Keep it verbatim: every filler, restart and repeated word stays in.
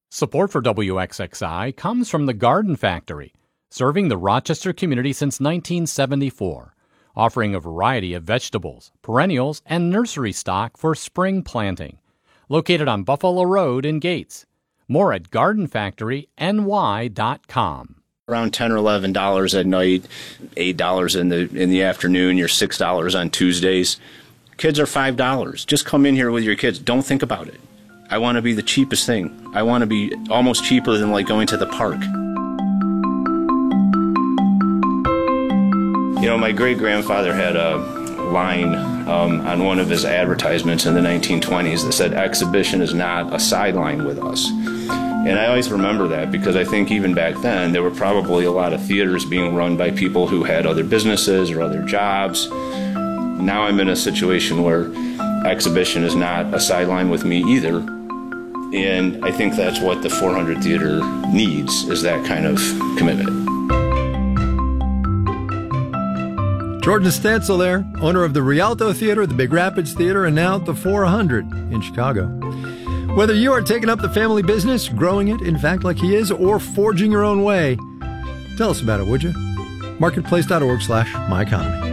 Support for W X X I comes from the Garden Factory, serving the Rochester community since nineteen seventy-four, offering a variety of vegetables, perennials, and nursery stock for spring planting. Located on Buffalo Road in Gates. More at garden factory n y dot com. Around ten or eleven dollars at night, eight dollars in the in the afternoon. You're six dollars on Tuesdays. Kids are five dollars. Just come in here with your kids. Don't think about it. I want to be the cheapest thing. I want to be almost cheaper than like going to the park. You know, my great-grandfather had a line um, on one of his advertisements in the nineteen twenties that said, "Exhibition is not a sideline with us." And I always remember that because I think even back then there were probably a lot of theaters being run by people who had other businesses or other jobs. Now I'm in a situation where exhibition is not a sideline with me either. And I think that's what the four hundred Theater needs, is that kind of commitment. Jordan Stansel there, owner of the Rialto Theater, the Big Rapids Theater, and now the four hundred in Chicago. Whether you are taking up the family business, growing it, in fact, like he is, or forging your own way, tell us about it, would you? marketplace dot org slash my economy.